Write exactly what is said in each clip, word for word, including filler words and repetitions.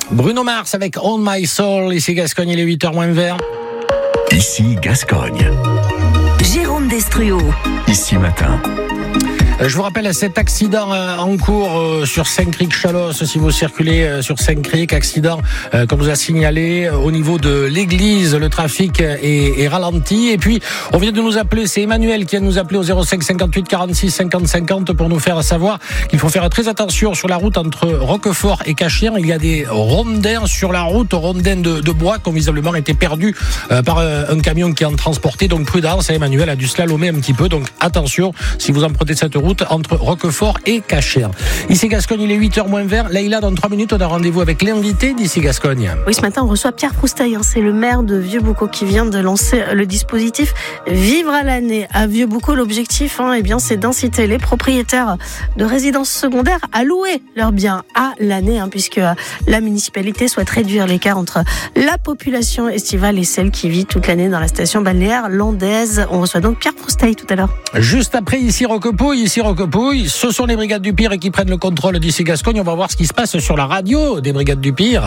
Bruno Mars avec On My Soul. Ici Gascogne, il est huit heures moins vingt. Ici Gascogne. Jérôme Destruo. Ici Matin. Je vous rappelle cet accident en cours sur Saint-Cricq-Chalosse, si vous circulez sur Saint-Cricq, accident qu'on nous a signalé au niveau de l'église, le trafic est, est ralenti. Et puis, on vient de nous appeler, c'est Emmanuel qui vient de nous appeler au zéro cinq cinquante-huit quarante-six cinquante cinquante pour nous faire savoir qu'il faut faire très attention sur la route entre Roquefort et Cachien. Il y a des rondins sur la route, rondins de, de bois qui ont visiblement été perdus par un camion qui en transportait. Donc prudence, Emmanuel a dû slalomer un petit peu. Donc attention, si vous empruntez cette route, entre Roquefort et Cachien. Ici Gascogne, il est huit heures moins vingt. Leïla, dans trois minutes, on a rendez-vous avec l'invité d'Ici Gascogne. Oui, ce matin, on reçoit Pierre Prousteil. Hein, c'est le maire de Vieux-Boucau qui vient de lancer le dispositif Vivre à l'année. À Vieux-Boucau, l'objectif, hein, eh bien, c'est d'inciter les propriétaires de résidences secondaires à louer leurs biens à l'année, hein, puisque la municipalité souhaite réduire l'écart entre la population estivale et celle qui vit toute l'année dans la station balnéaire landaise. On reçoit donc Pierre Prousteil tout à l'heure. Juste après, ici Roquepouille, ici Roquepouille, ce sont les brigades du Pire qui prennent le contrôle d'ici Gascogne. On va voir ce qui se passe sur la radio des brigades du Pire.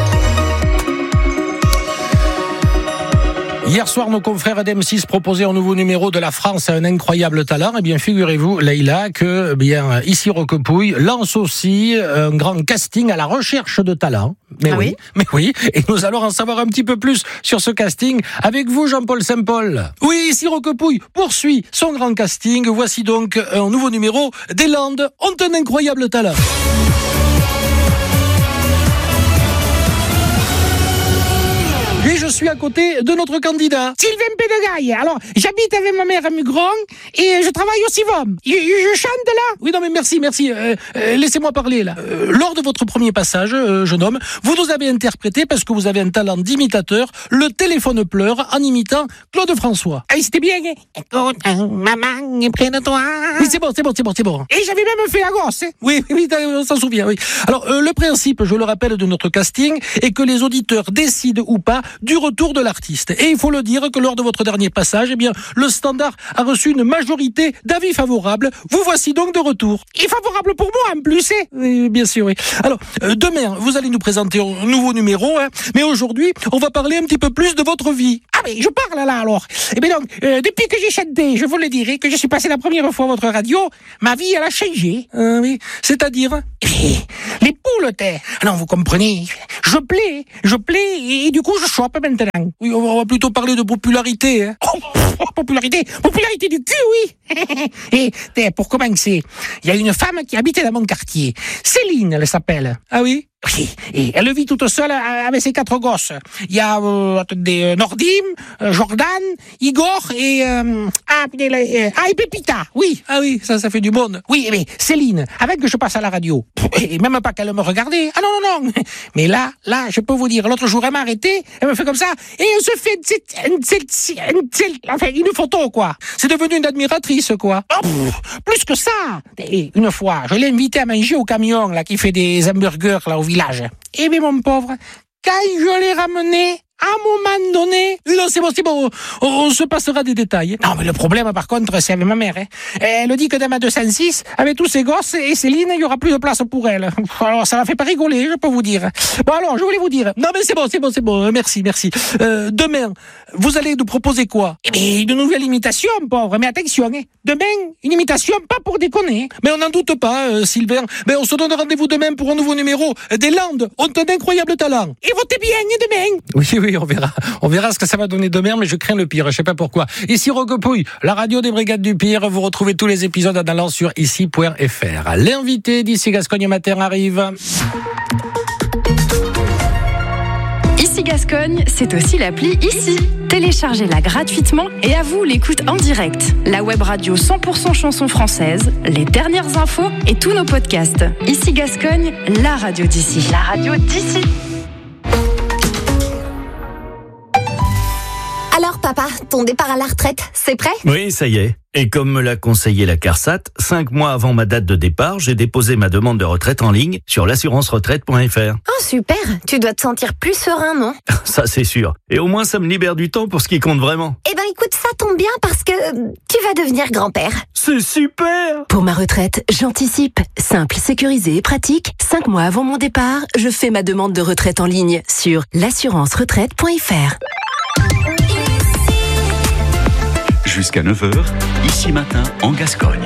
Hier soir, nos confrères d'M six proposaient un nouveau numéro de La France à un incroyable talent. Eh bien, figurez-vous, Leïla, que bien ici Roquepouille lance aussi un grand casting à la recherche de talent. Mais ah oui, oui, mais oui. Et nous allons en savoir un petit peu plus sur ce casting avec vous, Jean-Paul Saint-Paul. Oui, ici Roquepouille poursuit son grand casting. Voici donc un nouveau numéro des Landes ont un incroyable talent. Et je suis à côté de notre candidat, Sylvain Pédegaille. Alors, j'habite avec ma mère à Mugron et je travaille au Sivom. Je, je chante là. Oui, non, mais merci, merci. Euh, euh, laissez-moi parler là. Euh, lors de votre premier passage, euh, jeune homme, vous nous avez interprété, parce que vous avez un talent d'imitateur, le téléphone pleure en imitant Claude François. Ah oui, c'était bien. Écoute, maman est près de toi. Oui, c'est bon, c'est bon, c'est bon, c'est bon. Et j'avais même fait la gosse. Hein. Oui, oui, on s'en souvient, oui. Alors, euh, le principe, je le rappelle, de notre casting est que les auditeurs décident ou pas du retour de l'artiste. Et il faut le dire que lors de votre dernier passage, eh bien, le Standard a reçu une majorité d'avis favorables. Vous voici donc de retour. Et favorable pour moi en plus, hein. Oui, bien sûr, oui. Alors, euh, demain, vous allez nous présenter un nouveau numéro, hein, mais aujourd'hui, on va parler un petit peu plus de votre vie. Ah mais je parle là alors. Eh bien donc, euh, depuis que j'ai chanté, je vous le dirai, que je suis passé la première fois à votre radio, ma vie elle a changé. Euh, oui, c'est-à-dire les poules, t'es. Non, vous comprenez. Je plais, je plais et, et du coup je chope maintenant. Oui, on va plutôt parler de popularité. Hein. Oh, oh, popularité, popularité du cul, oui. Et t'es, pour commencer, il y a une femme qui habitait dans mon quartier. Céline, elle s'appelle. Ah oui? Oui, et elle vit toute seule avec ses quatre gosses. Il y a euh, attendez, euh, Nordim, euh, Jordan, Igor et euh, ah, euh, ah et Pépita. Oui, ah oui, ça, ça fait du monde. Oui, mais Céline, avec que je passe à la radio, et même pas qu'elle me regardait. Ah non non non. Mais là, là, je peux vous dire, l'autre jour elle m'a arrêté, elle me fait comme ça, et elle se fait une, une, une, enfin, une photo quoi. C'est devenu une admiratrice quoi. Oh, pff, plus que ça. Et une fois, je l'ai invité à manger au camion là qui fait des hamburgers là au village. Eh bien, mon pauvre, quand je l'ai ramené, à un moment donné... Non, c'est bon, c'est bon, on, on se passera des détails. Non, mais le problème, par contre, c'est avec ma mère. Hein. Elle dit que dans ma deux cent six, avec tous ses gosses et Céline, il n'y aura plus de place pour elle. Alors, ça la fait pas rigoler, je peux vous dire. Bon, alors, je voulais vous dire... Non, mais c'est bon, c'est bon, c'est bon, merci, merci. Euh, demain, vous allez nous proposer quoi? Eh bien, une nouvelle imitation, pauvre, mais attention, hein. Demain, une imitation pas pour déconner. Mais on n'en doute pas, euh, Sylvain. Mais on se donne rendez-vous demain pour un nouveau numéro. Des Landes ont un incroyable talent. Et votez bien, demain. Oui, oui, on verra. On verra ce que ça va donner demain, mais je crains le pire, je sais pas pourquoi. Ici Roquepouille, la radio des brigades du Pire. Vous retrouvez tous les épisodes en allant sur ici point f r. L'invité d'Ici Gascogne Matin arrive. Ici Gascogne, c'est aussi l'appli Ici. Téléchargez-la gratuitement et à vous l'écoute en direct. La web radio cent pour cent chansons françaises, les dernières infos et tous nos podcasts. Ici Gascogne, la radio d'ici. La radio d'ici. Alors papa, ton départ à la retraite, c'est prêt ? Oui, ça y est. Et comme me l'a conseillé la CARSAT, cinq mois avant ma date de départ, j'ai déposé ma demande de retraite en ligne sur l'assurance retraite point f r. Oh super, tu dois te sentir plus serein, non ? Ça c'est sûr. Et au moins ça me libère du temps pour ce qui compte vraiment. Eh ben écoute, ça tombe bien parce que tu vas devenir grand-père. C'est super ! Pour ma retraite, j'anticipe. Simple, sécurisé et pratique. Cinq mois avant mon départ, je fais ma demande de retraite en ligne sur l'assurance retraite point f r. Jusqu'à neuf heures, Ici Matin en Gascogne.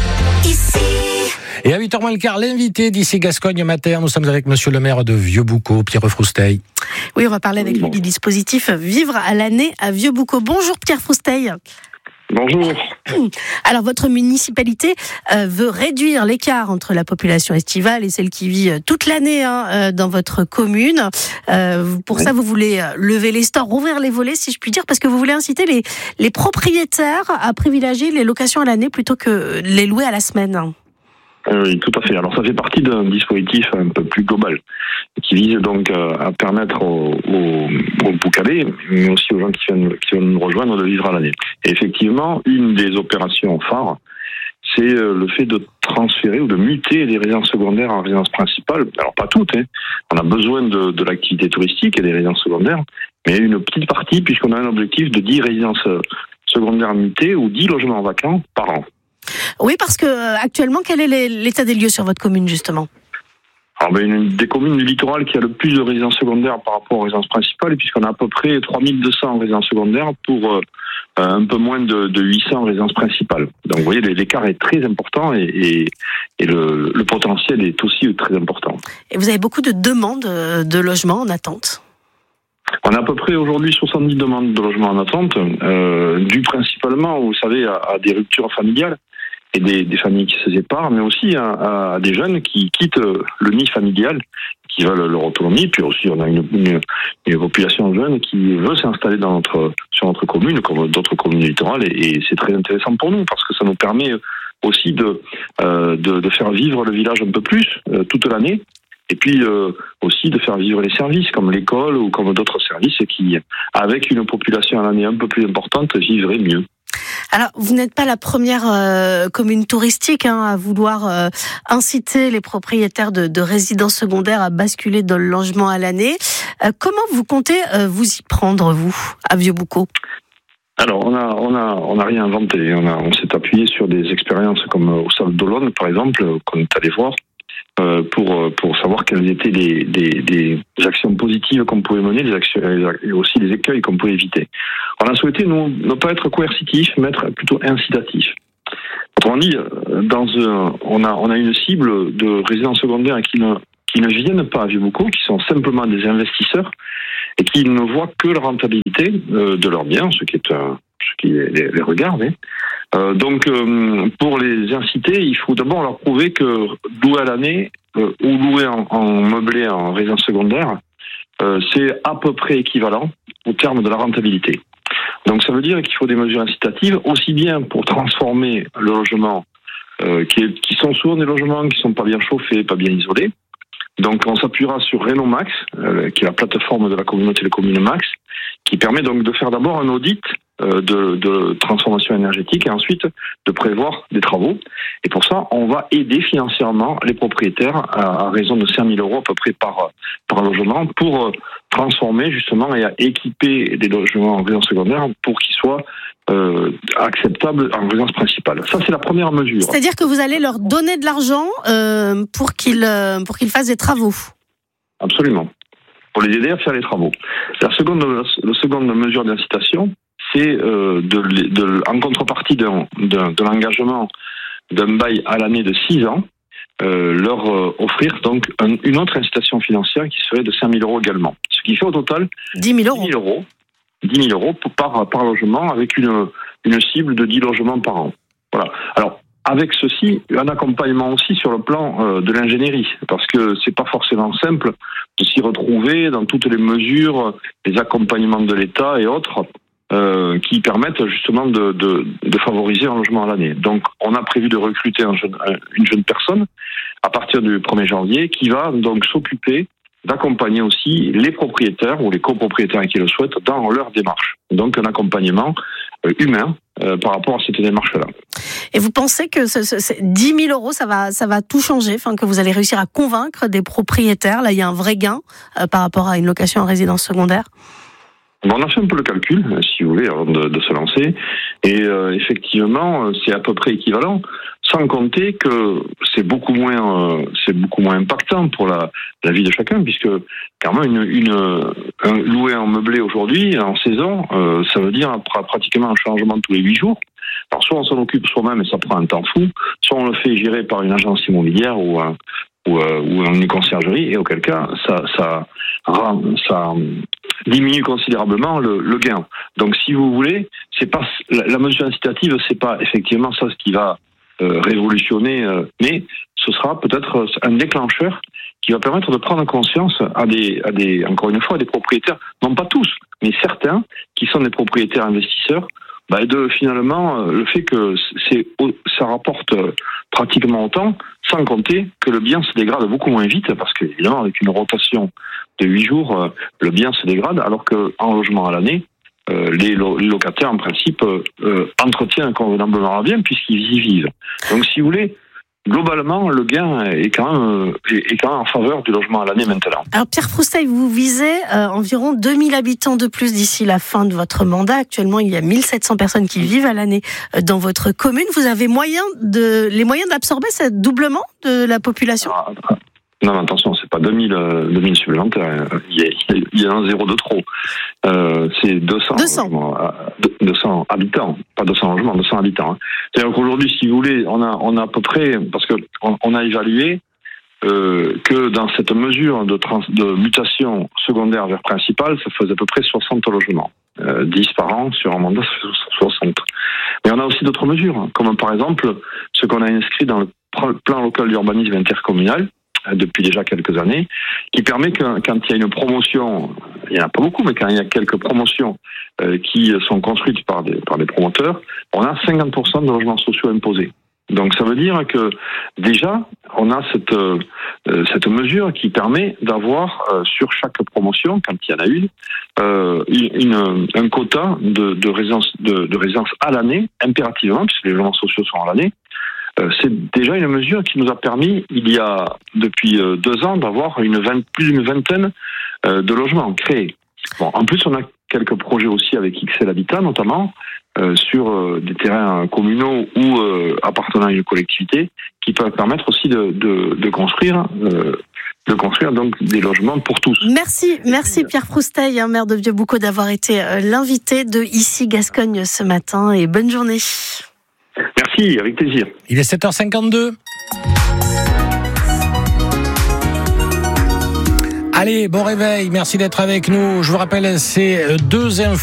Ici. Et à huit heures moins le quart, l'invité d'ici Gascogne Matin, nous sommes avec monsieur le maire de Vieux-Boucau, Pierre Frousteil. Oui, on va parler avec lui du dispositif Vivre à l'année à Vieux-Boucau. Bonjour Pierre Frousteil. Bonjour. Alors, votre municipalité euh, veut réduire l'écart entre la population estivale et celle qui vit euh, toute l'année hein, euh, dans votre commune. Euh, pour oui. ça, vous voulez euh, lever les stores, rouvrir les volets, si je puis dire, parce que vous voulez inciter les, les propriétaires à privilégier les locations à l'année plutôt que les louer à la semaine. Oui, tout à fait. Alors, ça fait partie d'un dispositif un peu plus global qui vise donc à permettre aux, aux, aux Boucalais, mais aussi aux gens qui viennent, qui viennent nous rejoindre, de vivre à l'année. Et effectivement, une des opérations phares, c'est le fait de transférer ou de muter les résidences secondaires en résidences principales. Alors, pas toutes, hein. On a besoin de, de l'activité touristique et des résidences secondaires, mais une petite partie, puisqu'on a un objectif de dix résidences secondaires mutées ou dix logements vacants par an. Oui, parce que euh, actuellement, quel est l'état des lieux sur votre commune, justement ? Alors, ben, une des communes du littoral qui a le plus de résidences secondaires par rapport aux résidences principales, puisqu'on a à peu près trois mille deux cents résidences secondaires pour euh, un peu moins de, de huit cents résidences principales. Donc, vous voyez, l'écart est très important et, et, et le, le potentiel est aussi très important. Et vous avez beaucoup de demandes de logements en attente ? On a à peu près aujourd'hui soixante-dix demandes de logements en attente, euh, dues principalement, vous savez, à, à des ruptures familiales et des, des familles qui se séparent, mais aussi à, à des jeunes qui quittent le nid familial, qui veulent leur autonomie. Puis aussi, on a une, une, une population jeune qui veut s'installer dans notre, sur notre commune, comme d'autres communes littorales, et, et c'est très intéressant pour nous, parce que ça nous permet aussi de, euh, de, de faire vivre le village un peu plus, euh, toute l'année. Et puis euh, aussi de faire vivre les services comme l'école ou comme d'autres services qui, avec une population à l'année un peu plus importante, vivraient mieux. Alors, vous n'êtes pas la première euh, commune touristique hein, à vouloir euh, inciter les propriétaires de, de résidences secondaires à basculer dans le logement à l'année. Euh, comment vous comptez euh, vous y prendre, vous, à Vieux-Boucau ? Alors, on a, on a, on a rien inventé. On, a, on s'est appuyé sur des expériences comme au Sable d'Olonne, par exemple, qu'on est allé voir. Euh, pour pour savoir quelles étaient les, les, les actions positives qu'on pouvait mener, les actions, et aussi les écueils qu'on pouvait éviter. On a souhaité nous, ne pas être coercitif, mais être plutôt incitatif. Autrement dit, dans un, on a on a une cible de résidents secondaires qui ne qui ne viennent pas à Vieux-Boucau, qui sont simplement des investisseurs et qui ne voient que la rentabilité de leurs biens, ce qui est un, ce qui les, les regarde. Hein. Euh, donc, euh, pour les inciter, il faut d'abord leur prouver que louer à l'année euh, ou louer en, en meublé en résidence secondaire, euh, c'est à peu près équivalent au terme de la rentabilité. Donc, ça veut dire qu'il faut des mesures incitatives, aussi bien pour transformer le logement, euh, qui, est, qui sont souvent des logements qui sont pas bien chauffés, pas bien isolés. Donc, on s'appuiera sur Rénomax, euh, qui est la plateforme de la communauté de communes Max, qui permet donc de faire d'abord un audit euh, de, de transformation énergétique et ensuite de prévoir des travaux. Et pour ça, on va aider financièrement les propriétaires à, à raison de cinq mille euros à peu près par, par logement pour transformer justement et à équiper les logements en résidence secondaire pour qu'ils soient euh, acceptables en résidence principale. Ça, c'est la première mesure. C'est-à-dire que vous allez leur donner de l'argent euh, pour qu'ils, euh, pour qu'ils fassent des travaux. Absolument. Pour les aider à faire les travaux. La seconde, la seconde mesure d'incitation, c'est euh, de, de, en contrepartie d'un, d'un, de l'engagement d'un bail à l'année de six ans, euh, leur euh, offrir donc un, une autre incitation financière qui serait de cinq mille euros également. Ce qui fait au total dix mille euros. dix mille euros, dix mille euros par, par logement avec une, une cible de dix logements par an. Voilà. Alors, avec ceci, un accompagnement aussi sur le plan euh, de l'ingénierie, parce que c'est pas forcément simple de s'y retrouver dans toutes les mesures, les accompagnements de l'État et autres, euh, qui permettent justement de, de, de favoriser un logement à l'année. Donc, on a prévu de recruter un jeune, une jeune personne à partir du premier janvier qui va donc s'occuper d'accompagner aussi les propriétaires ou les copropriétaires qui le souhaitent dans leur démarche. Donc un accompagnement euh, humain euh, par rapport à cette démarche-là. Et vous pensez que ce, ce, ce dix mille euros, ça va, ça va tout changer, enfin, que vous allez réussir à convaincre des propriétaires? Là, il y a un vrai gain euh, par rapport à une location en résidence secondaire. Bon, on a fait un peu le calcul, si vous voulez, avant de, de se lancer. Et euh, effectivement, c'est à peu près équivalent, sans compter que c'est beaucoup moins, euh, c'est beaucoup moins impactant pour la, la vie de chacun, puisque quand même une, une un, louer un meublé aujourd'hui en saison, euh, ça veut dire pratiquement un changement tous les huit jours. Alors soit on s'en occupe soi-même et ça prend un temps fou, soit on le fait gérer par une agence immobilière ou un ou, euh, ou une conciergerie, et auquel cas ça ça ça diminue considérablement le, le gain. Donc si vous voulez, c'est pas la, la mesure incitative, c'est pas effectivement ça ce qui va euh, révolutionner, euh, mais ce sera peut-être un déclencheur qui va permettre de prendre conscience à des à des encore une fois à des propriétaires, non pas tous, mais certains qui sont des propriétaires investisseurs. Bah de finalement le fait que c'est ça rapporte pratiquement autant, sans compter que le bien se dégrade beaucoup moins vite, parce qu'évidemment avec une rotation de huit jours, le bien se dégrade, alors qu'en logement à l'année, euh, les, lo- les locataires en principe euh, entretiennent convenablement bien puisqu'ils y vivent. Donc si vous voulez, globalement, le gain est quand même, est quand même en faveur du logement à l'année maintenant. Alors Pierre Frousteil, vous visez euh, environ deux mille habitants de plus d'ici la fin de votre mandat. Actuellement, il y a mille sept cents personnes qui vivent à l'année euh, dans votre commune. Vous avez moyen de, les moyens d'absorber ce doublement de la population? Ah, non, attention, c'est pas deux mille, deux mille supplémentaires. Il y a, il y a un zéro de trop. Euh, c'est deux cents, deux cents. Logements, deux cents habitants, pas deux cents logements, deux cents habitants. Hein. C'est-à-dire qu'aujourd'hui, si vous voulez, on a, on a à peu près, parce que on, on a évalué euh, que dans cette mesure de, trans, de mutation secondaire vers principale, ça faisait à peu près soixante logements. Euh, dix par an sur un mandat, ça fait soixante. Mais on a aussi d'autres mesures, comme par exemple ce qu'on a inscrit dans le plan local d'urbanisme intercommunal, depuis déjà quelques années, qui permet que quand il y a une promotion, il n'y en a pas beaucoup, mais quand il y a quelques promotions euh, qui sont construites par des, par des promoteurs, on a cinquante pour cent de logements sociaux imposés. Donc ça veut dire que déjà, on a cette, euh, cette mesure qui permet d'avoir euh, sur chaque promotion, quand il y en a une, euh, une un quota de, de, résidence, de, de résidence à l'année, impérativement, puisque les logements sociaux sont à l'année. C'est déjà une mesure qui nous a permis, il y a depuis deux ans, d'avoir une vingt, plus d'une vingtaine de logements créés. Bon, en plus, on a quelques projets aussi avec X L Habitat, notamment, euh, sur euh, des terrains communaux ou euh, appartenant à une collectivité, qui peuvent permettre aussi de, de, de construire... Euh, de construire donc des logements pour tous. Merci, merci Pierre Frousteil, hein, maire de Vieux-Boucau, d'avoir été euh, l'invité de Ici Gascogne ce matin, et bonne journée. Merci, avec plaisir. Il est sept heures cinquante-deux. Allez, bon réveil, merci d'être avec nous. Je vous rappelle, c'est deux infos.